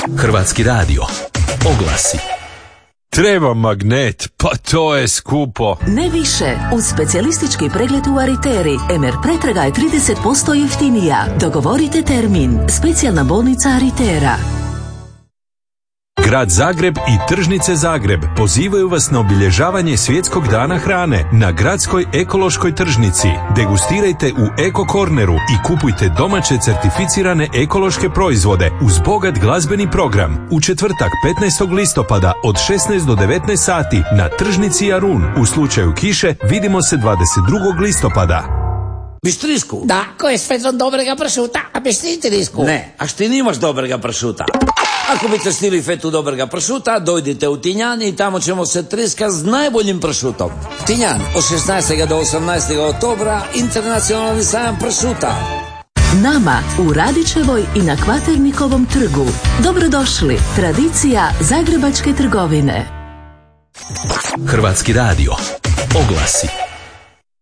Hrvatski radio. Oglasi. Treba magnet, pa to je skupo. Ne više. Uz specijalistički pregled u Ariteri, MR pretraga je 30% jeftinija. Dogovorite termin. Specijalna bolnica Aritera. Grad Zagreb i Tržnice Zagreb pozivaju vas na obilježavanje Svjetskog dana hrane na gradskoj ekološkoj tržnici. Degustirajte u Eko Korneru i kupujte domaće certificirane ekološke proizvode uz bogat glazbeni program. U četvrtak 15. listopada od 16 do 19 sati na tržnici Jarun. U slučaju kiše vidimo se 22. listopada. Bistrisku? Da, ko je svezon dobrega pršuta, a bistrisku? Ne, a što nimaš dobrega pršuta? Ako biste stili fetu dobrega pršuta, dojdite u Tinjan i tamo ćemo se triska s najboljim pršutom. Tinjan, od 16. do 18. oktobra, internacionalni sajam pršuta. Nama u Radićevoj i na Kvaternikovom trgu. Dobrodošli, tradicija zagrebačke trgovine. Hrvatski radio. Oglasi.